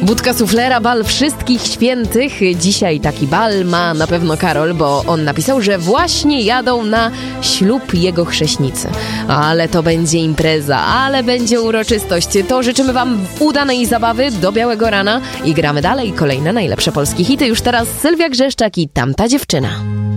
Budka suflera, bal wszystkich świętych. Dzisiaj taki bal ma na pewno Karol, bo on napisał, że właśnie jadą na ślub jego chrześnicy. Ale to będzie impreza, ale będzie uroczystość. To życzymy wam udanej zabawy do białego rana i gramy dalej. Kolejne najlepsze polskie hity. Już teraz Sylwia Grzeszczak i Tamta dziewczyna.